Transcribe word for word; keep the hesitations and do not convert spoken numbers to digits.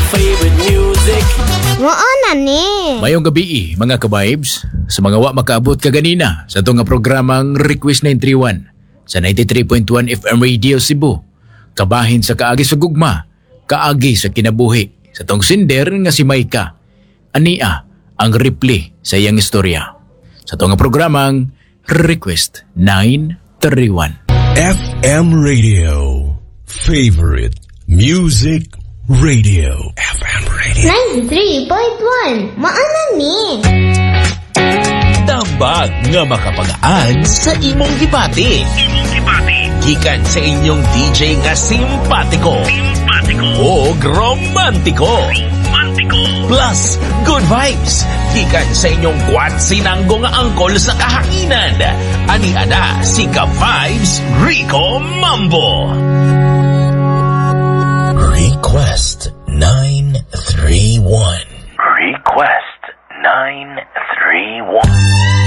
favorite music. Maana ni. Mayong gabi mga ka-vibes. Sa mga wa makaabot kaganina sa itong nga programang Request nine three one sa ninety-three point one F M Radio Cebu. Kabahin sa kaagi sa gugma, kaagi sa kinabuhi sa tong sinder nga si Maika. Ania ang replay sa iyang istorya. Sa itong nga programang Request nine three one. F M Radio. Favorite Music Radio. F M Radio. ninety-three point one. Maana ni. Tambag nga makapagaan sa imong gibati. Imong gibati. Gikan sa inyong D J nga simpatiko. Simpatiko. O romantiko. Romantiko. Plus, good vibes. Gikan sa inyong kwat sinanggo nga angkol sa kahanginan. Ani ana si Ka-Vibes Rico Mambo. Request nine three one. Request nine three one.